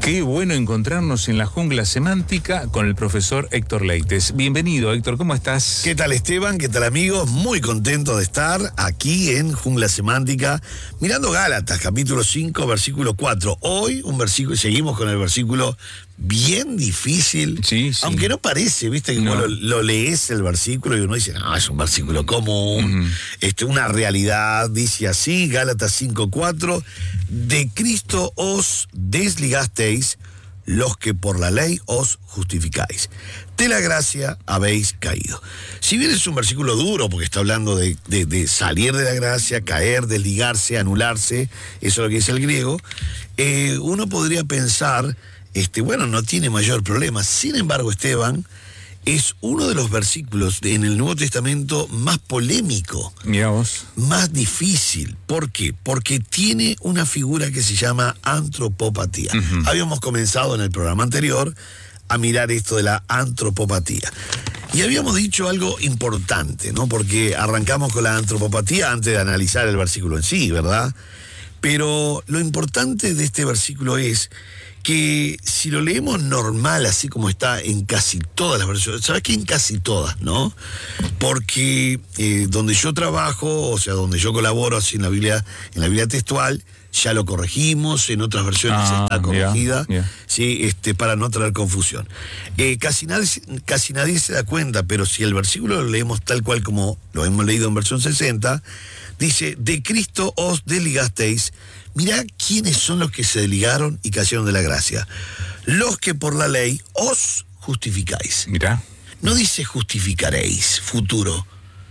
Qué bueno encontrarnos en la jungla semántica con el profesor Héctor Leites. Bienvenido, Héctor, ¿cómo estás? ¿Qué tal, Esteban? ¿Qué tal, amigos? Muy contento de estar aquí en Jungla Semántica, mirando Gálatas, capítulo 5, versículo 4. Hoy un versículo, seguimos con el versículo bien difícil, sí. Aunque no parece, viste, que no. Cuando lo lees el versículo y uno dice, no, es un versículo común, una realidad, dice así, Gálatas 5:4, de Cristo os desligasteis, los que por la ley os justificáis. De la gracia habéis caído. Si bien es un versículo duro, porque está hablando de salir de la gracia, caer, desligarse, anularse, eso es lo que dice el griego, uno podría pensar, bueno, no tiene mayor problema. Sin embargo, Esteban, es uno de los versículos en el Nuevo Testamento más polémico, Mirá vos. más difícil. ¿Por qué? Porque tiene una figura que se llama antropopatía. Habíamos comenzado en el programa anterior a mirar esto de la antropopatía. Y habíamos dicho algo importante, ¿no? Porque arrancamos con la antropopatía antes de analizar el versículo en sí, ¿verdad? Pero lo importante de este versículo es que si lo leemos normal, así como está en casi todas las versiones, ¿sabes qué? En casi todas, ¿no? Porque donde yo trabajo, o sea, donde yo colaboro así en la Biblia textual, ya lo corregimos, en otras versiones está corregida, ¿sí? Para no traer confusión. Casi nadie se da cuenta, pero si el versículo lo leemos tal cual como lo hemos leído en versión 60, dice, de Cristo os desligasteis. Mirá quiénes son los que se desligaron y cayeron de la gracia. Los que por la ley os justificáis. Mirá. No dice justificaréis, futuro.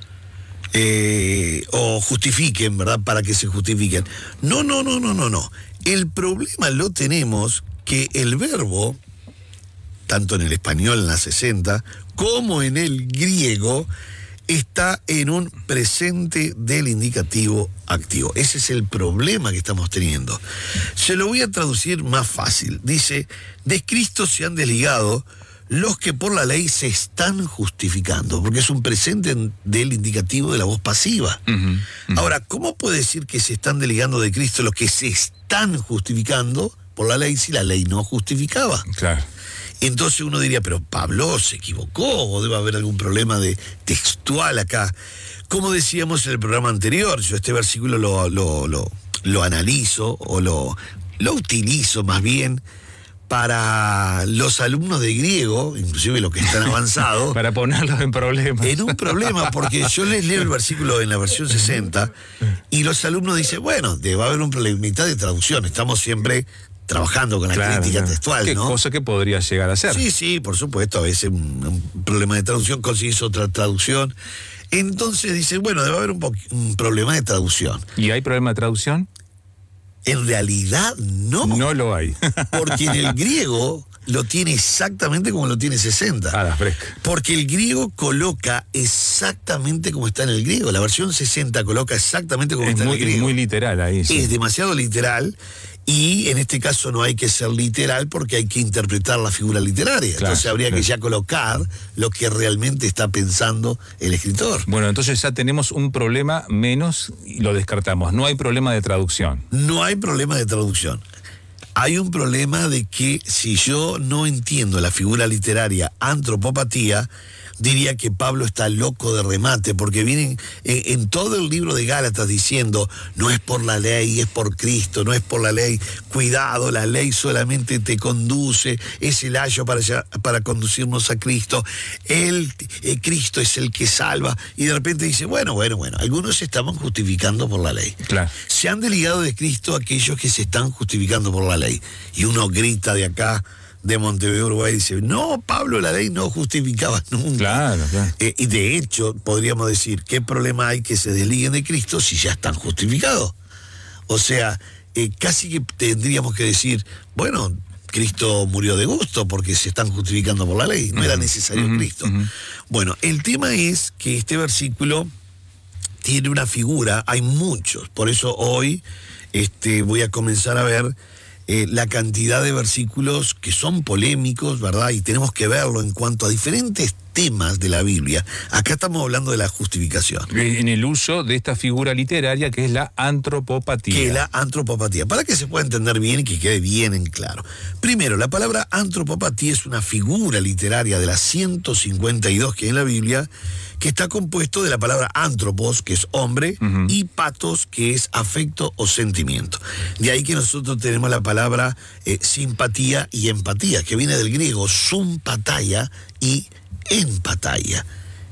O justifiquen, ¿verdad? Para que se justifiquen. No. El problema lo tenemos que el verbo, tanto en el español, en la 60, como en el griego, está en un presente del indicativo activo. Ese es el problema que estamos teniendo. Se lo voy a traducir más fácil. Dice, de Cristo se han desligado los que por la ley se están justificando, porque es un presente del indicativo de la voz pasiva. Ahora, ¿cómo puede decir que se están desligando de Cristo los que se están justificando por la ley si la ley no justificaba? Claro. Entonces uno diría, pero Pablo se equivocó o debe haber algún problema de textual acá. Como decíamos en el programa anterior, yo este versículo lo analizo o lo utilizo más bien para los alumnos de griego, inclusive los que están avanzados. Para ponerlos en problemas. En un problema, porque yo les leo el versículo en la versión 60 y los alumnos dicen, bueno, debe haber un problemita de traducción, estamos siempre trabajando con la crítica textual, ¿Qué ¿no? cosa que podría llegar a ser? Sí, por supuesto, a veces un problema de traducción, consigues otra traducción. Entonces dice, bueno, debe haber un problema de traducción. ¿Y hay problema de traducción? En realidad no. No lo hay. Porque en el griego lo tiene exactamente como lo tiene 60. A la fresca. Porque el griego coloca exactamente como está en el griego. La versión 60 coloca exactamente como está en el griego. Es muy literal ahí. Sí. Es demasiado literal. Y en este caso no hay que ser literal porque hay que interpretar la figura literaria. Claro, entonces habría que ya colocar lo que realmente está pensando el escritor. Bueno, entonces ya tenemos un problema menos y lo descartamos. No hay problema de traducción. No hay problema de traducción. Hay un problema de que si yo no entiendo la figura literaria antropopatía, diría que Pablo está loco de remate, porque vienen en todo el libro de Gálatas diciendo, no es por la ley, es por Cristo, no es por la ley, cuidado, la ley solamente te conduce, es el ayo para conducirnos a Cristo, Cristo es el que salva, y de repente dice, bueno, algunos se estaban justificando por la ley. Claro. Se han desligado de Cristo aquellos que se están justificando por la ley, y uno grita de acá, de Montevideo, Uruguay, dice, no, Pablo, la ley no justificaba nunca. Claro. Y de hecho, podríamos decir, ¿qué problema hay que se desliguen de Cristo si ya están justificados? O sea, casi que tendríamos que decir, bueno, Cristo murió de gusto porque se están justificando por la ley, no era necesario Cristo. Bueno, el tema es que este versículo tiene una figura, hay muchos, por eso hoy voy a comenzar a ver la cantidad de versículos que son polémicos, ¿verdad? Y tenemos que verlo en cuanto a diferentes temas de la Biblia. Acá estamos hablando de la justificación. En el uso de esta figura literaria que es la antropopatía. Que es la antropopatía. Para que se pueda entender bien y que quede bien en claro. Primero, la palabra antropopatía es una figura literaria de las 152 que hay en la Biblia, que está compuesto de la palabra antropos, que es hombre, y patos, que es afecto o sentimiento. De ahí que nosotros tenemos la palabra simpatía y empatía, que viene del griego sympatia y empatía.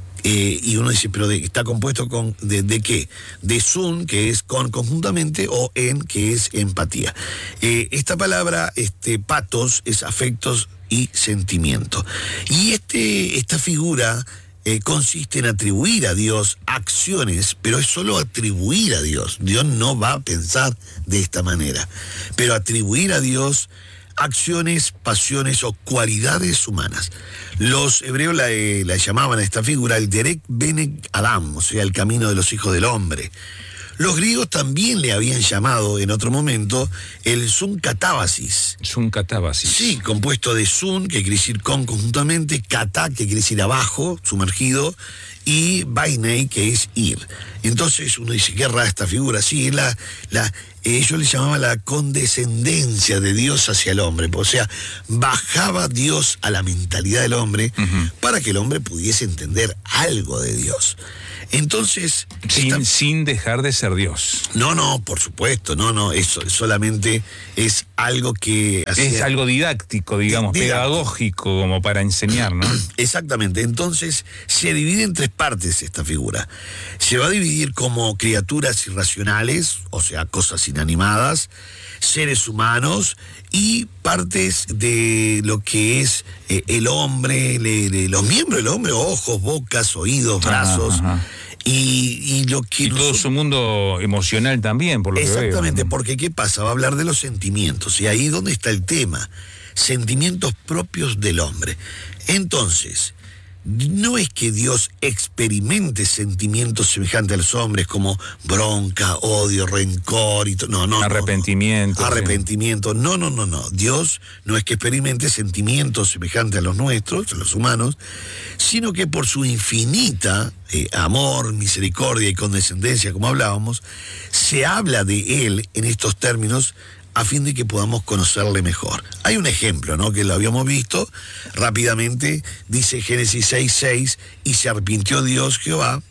Y uno dice, pero está compuesto ¿de qué? De sun, que es con conjuntamente, o en, que es empatía. Esta palabra, patos, es afectos y sentimiento. Y esta figura consiste en atribuir a Dios acciones, pero es solo atribuir a Dios. Dios no va a pensar de esta manera, pero atribuir a Dios acciones, pasiones o cualidades humanas. Los hebreos la llamaban a esta figura el Derek Bene Adam, o sea, el camino de los hijos del hombre. Los griegos también le habían llamado en otro momento el Suncatábasis. Suncatábasis. Sí, compuesto de sun, que quiere decir con conjuntamente, kata, que quiere decir abajo, sumergido, y bainei, que es ir. Entonces uno dice, qué rara esta figura. Sí, es ellos le llamaban la condescendencia de Dios hacia el hombre. O sea, bajaba Dios a la mentalidad del hombre para que el hombre pudiese entender algo de Dios. Entonces... Sin dejar de ser Dios. No, por supuesto, no, eso solamente es algo que... Es algo didáctico, digamos, pedagógico, como para enseñar, ¿no? Exactamente, entonces se divide en tres partes esta figura. Se va a dividir como criaturas irracionales, o sea, cosas inanimadas, seres humanos y partes de lo que es el hombre, los miembros del hombre, ojos, bocas, oídos, brazos. Y lo que todo su mundo emocional también, por lo que veo. Exactamente, porque ¿qué pasa? Va a hablar de los sentimientos, y ahí es donde está el tema. Sentimientos propios del hombre. Entonces, no es que Dios experimente sentimientos semejantes a los hombres como bronca, odio, rencor y no. Arrepentimiento. Arrepentimiento. No. Dios no es que experimente sentimientos semejantes a los nuestros, a los humanos, sino que por su infinita amor, misericordia y condescendencia, como hablábamos, se habla de Él en estos términos a fin de que podamos conocerle mejor. Hay un ejemplo, ¿no?, que lo habíamos visto rápidamente, dice Génesis 6:6, y se arrepintió Jehová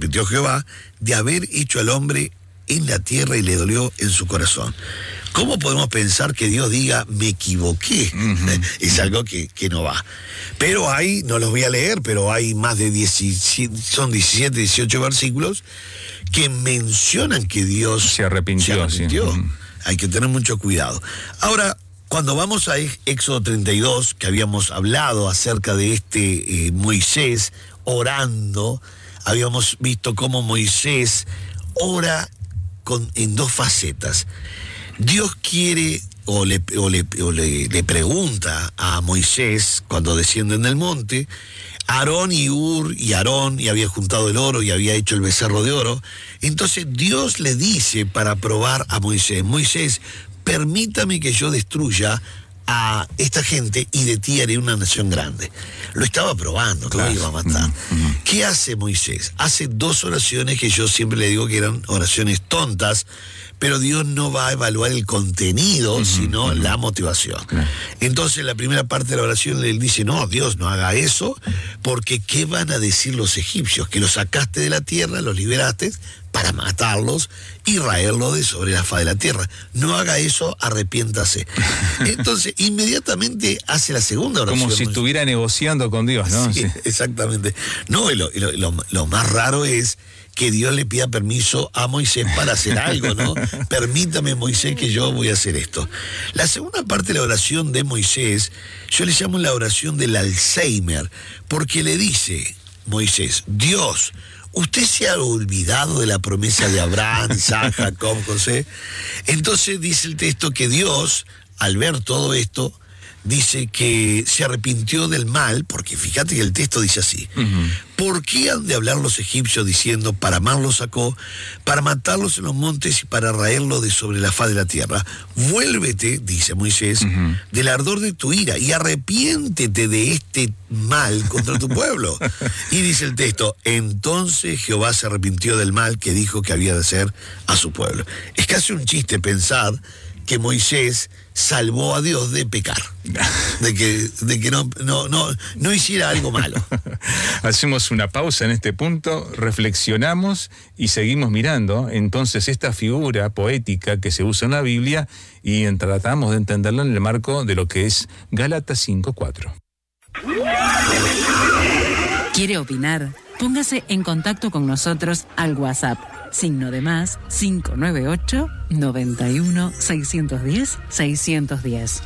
de haber hecho al hombre en la tierra y le dolió en su corazón. ¿Cómo podemos pensar que Dios diga, me equivoqué? Es algo que no va. Pero hay, no los voy a leer, pero hay más de 17, 18 versículos que mencionan que Dios se arrepintió. Sí. Hay que tener mucho cuidado. Ahora, cuando vamos a Éxodo 32, que habíamos hablado acerca de Moisés orando, habíamos visto cómo Moisés ora en dos facetas. Dios quiere o le pregunta a Moisés cuando descienden del monte, Aarón y Hur y Aarón, y había juntado el oro y había hecho el becerro de oro. Entonces Dios le dice para probar a Moisés, permítame que yo destruya a esta gente y de ti haré una nación grande. Lo estaba probando, claro, lo iba a matar. ¿Qué hace Moisés? Hace dos oraciones que yo siempre le digo que eran oraciones tontas, pero Dios no va a evaluar el contenido, sino la motivación. Entonces, la primera parte de la oración le dice, no, Dios, no haga eso, porque ¿qué van a decir los egipcios? Que los sacaste de la tierra, los liberaste para matarlos y raerlos de sobre la faz de la tierra. No haga eso, arrepiéntase. Entonces, inmediatamente hace la segunda oración. Como si estuviera negociando con Dios, ¿no? Sí, exactamente. No, y lo más raro es que Dios le pida permiso a Moisés para hacer algo, ¿no? Permítame, Moisés, que yo voy a hacer esto. La segunda parte de la oración de Moisés, yo le llamo la oración del Alzheimer, porque le dice Moisés, Dios, ¿usted se ha olvidado de la promesa de Abraham, Isaac, Jacob, José? Entonces dice el texto que Dios, al ver todo esto, dice que se arrepintió del mal, porque fíjate que el texto dice así. ¿Por qué han de hablar los egipcios diciendo, para mal los sacó, para matarlos en los montes y para raerlos de sobre la faz de la tierra? Vuélvete, dice Moisés, del ardor de tu ira y arrepiéntete de este mal contra tu pueblo. Y dice el texto, entonces Jehová se arrepintió del mal que dijo que había de hacer a su pueblo. Es casi un chiste pensar que Moisés salvó a Dios de pecar, de que no hiciera algo malo. Hacemos una pausa en este punto, reflexionamos y seguimos mirando entonces esta figura poética que se usa en la Biblia y tratamos de entenderla en el marco de lo que es Gálatas 5:4. ¿Quiere opinar? Póngase en contacto con nosotros al WhatsApp. Signo de más 598 91 610 610.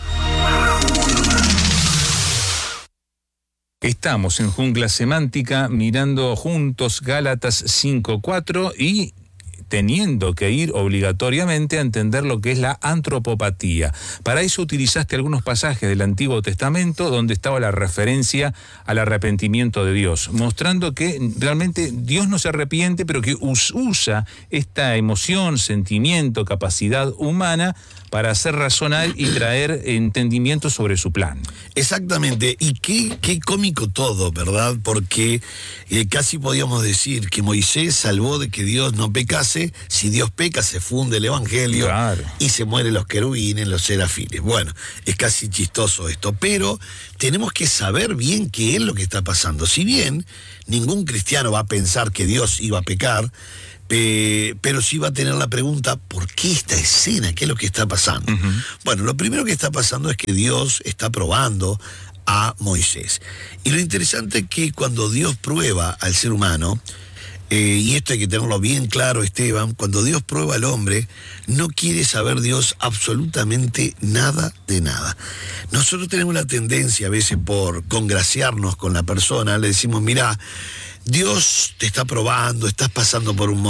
Estamos en Jungla Semántica mirando juntos Gálatas 5:4 y teniendo que ir obligatoriamente a entender lo que es la antropopatía. Para eso utilizaste algunos pasajes del Antiguo Testamento donde estaba la referencia al arrepentimiento de Dios, mostrando que realmente Dios no se arrepiente, pero que usa esta emoción, sentimiento, capacidad humana para hacer razonar y traer entendimiento sobre su plan. Exactamente, y qué cómico todo, ¿verdad? Porque casi podíamos decir que Moisés salvó de que Dios no pecase. Si Dios peca, se funde el evangelio, claro, y se mueren los querubines, los serafines. Bueno, es casi chistoso esto, pero tenemos que saber bien qué es lo que está pasando. Si bien ningún cristiano va a pensar que Dios iba a pecar, pero sí va a tener la pregunta, ¿por qué esta escena? ¿Qué es lo que está pasando? Bueno, lo primero que está pasando es que Dios está probando a Moisés. Y lo interesante es que cuando Dios prueba al ser humano, y esto hay que tenerlo bien claro, Esteban, cuando Dios prueba al hombre, no quiere saber Dios absolutamente nada de nada. Nosotros tenemos la tendencia a veces por congraciarnos con la persona, le decimos, mirá, Dios te está probando, estás pasando por un momento